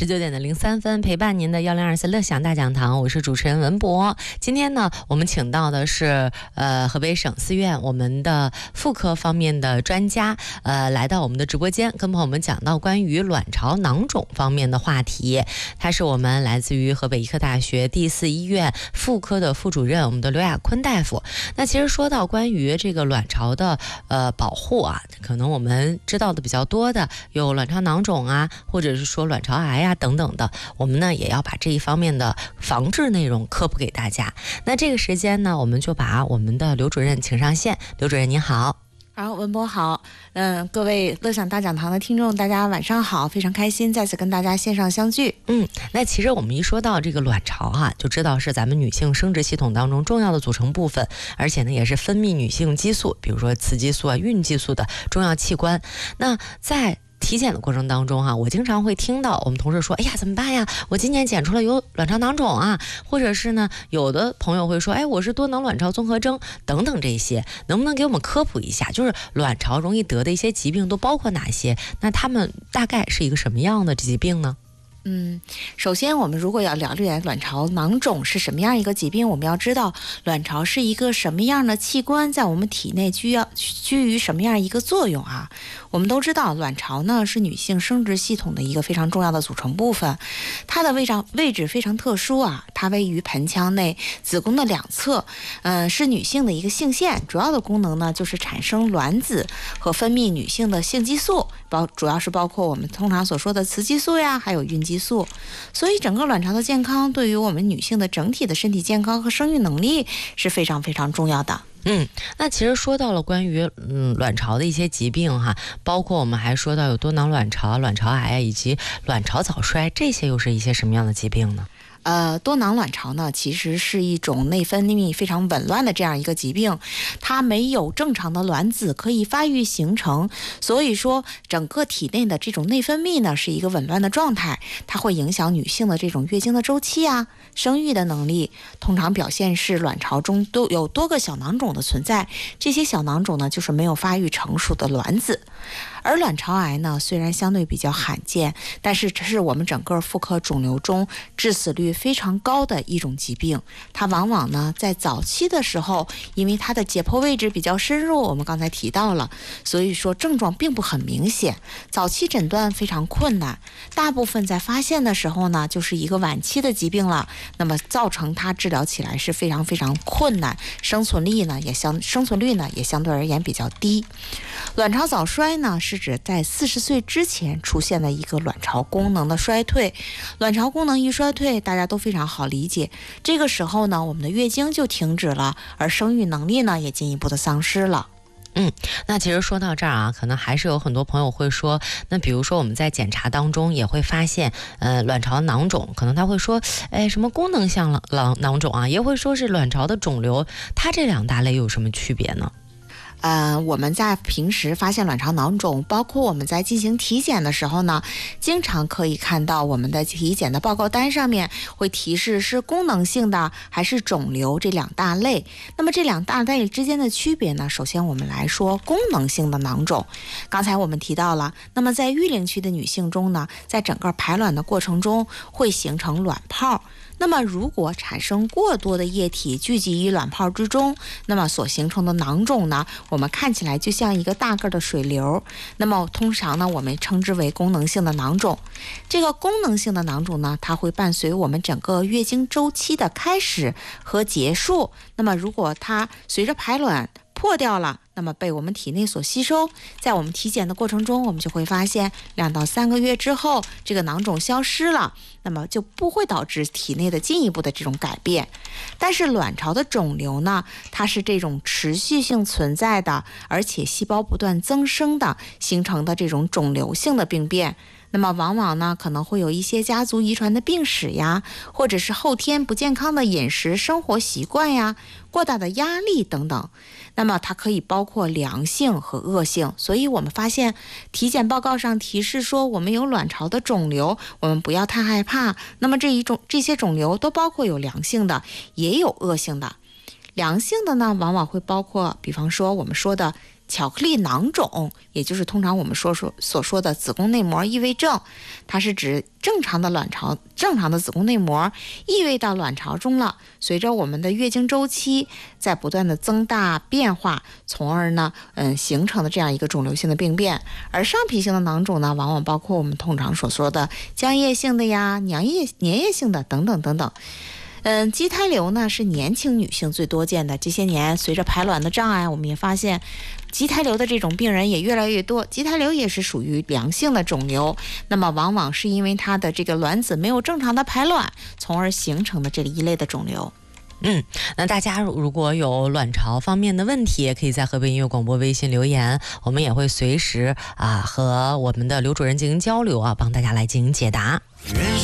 19:03陪伴您的1024乐享大讲堂，我是主持人文博。今天呢，我们请到的是河北省四院我们的妇科方面的专家，来到我们的直播间，跟朋友们讲到关于卵巢囊肿方面的话题。他是我们来自于河北医科大学第4医院妇科的副主任，我们的刘亚坤大夫。那其实说到关于这个卵巢的保护啊，可能我们知道的比较多的有卵巢囊肿啊，或者是说卵巢癌啊等等的，我们呢也要把这一方面的防治内容科普给大家。那这个时间呢，我们就把我们的刘主任请上线。刘主任您好。 好，文博好，各位乐享大讲堂的听众，大家晚上好，非常开心再次跟大家线上相聚。 那其实我们一说到这个卵巢啊，就知道是咱们女性生殖系统当中重要的组成部分，而且呢也是分泌女性激素，比如说雌激素啊、孕激素的重要器官。那在体检的过程当中我经常会听到我们同事说，哎呀怎么办呀，我今年检出了有卵巢囊肿啊，或者是呢有的朋友会说，哎我是多囊卵巢综合征等等，这些能不能给我们科普一下，就是卵巢容易得的一些疾病都包括哪些，那他们大概是一个什么样的疾病呢？ 首先我们如果要了解卵巢囊肿是什么样一个疾病，我们要知道卵巢是一个什么样的器官，在我们体内居于什么样一个作用啊。我们都知道卵巢呢是女性生殖系统的一个非常重要的组成部分，它的位置非常特殊啊，它位于盆腔内子宫的两侧，是女性的一个性腺，主要的功能呢就是产生卵子和分泌女性的性激素，主要是包括我们通常所说的雌激素呀，还有孕激素。所以整个卵巢的健康对于我们女性的整体的身体健康和生育能力是非常非常重要的。 那其实说到了关于卵巢的一些疾病包括我们还说到有多囊卵巢、卵巢癌以及卵巢早衰，这些又是一些什么样的疾病呢？ 多囊卵巢呢，其实是一种内分泌非常紊乱的这样一个疾病，它没有正常的卵子可以发育形成，所以说整个体内的这种内分泌呢是一个紊乱的状态，它会影响女性的这种月经的周期啊、生育的能力。通常表现是卵巢中都有多个小囊肿的存在，这些小囊肿呢就是没有发育成熟的卵子。而卵巢癌呢，虽然相对比较罕见，但是这是我们整个妇科肿瘤中致死率非常高的一种疾病。它往往呢在早期的时候，因为它的解剖位置比较深入，我们刚才提到了，所以说症状并不很明显，早期诊断非常困难，大部分在发现的时候呢就是一个晚期的疾病了，那么造成它治疗起来是非常非常困难，生存率呢也相对而言比较低。卵巢早衰呢是指在40岁之前出现的一个卵巢功能的衰退，卵巢功能一衰退，大家都非常好理解，这个时候呢我们的月经就停止了，而生育能力呢也进一步的丧失了。 那其实说到这儿可能还是有很多朋友会说，那比如说我们在检查当中也会发现卵巢囊肿，可能他会说什么功能性囊肿也会说是卵巢的肿瘤，它这两大类有什么区别呢？ 我们在平时发现卵巢囊肿，包括我们在进行体检的时候呢，经常可以看到我们的体检的报告单上面会提示是功能性的还是肿瘤这两大类。那么这两大类之间的区别呢，首先我们来说功能性的囊肿。刚才我们提到了，那么在育龄期的女性中呢，在整个排卵的过程中会形成卵泡，那么如果产生过多的液体聚集于卵泡之中，那么所形成的囊肿呢，我们看起来就像一个大个的水流，那么通常呢我们称之为功能性的囊肿。这个功能性的囊肿呢，它会伴随我们整个月经周期的开始和结束，那么如果它随着排卵破掉了，那么被我们体内所吸收，在我们体检的过程中，我们就会发现2到3个月之后这个囊肿消失了，那么就不会导致体内的进一步的这种改变。但是卵巢的肿瘤呢，它是这种持续性存在的，而且细胞不断增生的形成的这种肿瘤性的病变。那么往往呢可能会有一些家族遗传的病史呀，或者是后天不健康的饮食生活习惯呀，过大的压力等等。那么它可以包括良性和恶性，所以我们发现体检报告上提示说我们有卵巢的肿瘤，我们不要太害怕。那么这些肿瘤都包括有良性的也有恶性的。良性的呢往往会包括比方说我们说的巧克力囊肿，也就是通常我们所说的子宫内膜异位症，它是指正常的子宫内膜异位到卵巢中了，随着我们的月经周期在不断的增大变化，从而呢形成的这样一个肿瘤性的病变。而上皮性的囊肿呢，往往包括我们通常所说的浆液性的呀、粘液性的等等等等。畸胎瘤呢是年轻女性最多见的，这些年随着排卵的障碍，我们也发现畸胎瘤的这种病人也越来越多。畸胎瘤也是属于良性的肿瘤，那么往往是因为它的这个卵子没有正常的排卵，从而形成的这一类的肿瘤。 那大家如果有卵巢方面的问题，也可以在河北音乐广播微信留言，我们也会随时和我们的刘主任进行交流帮大家来进行解答。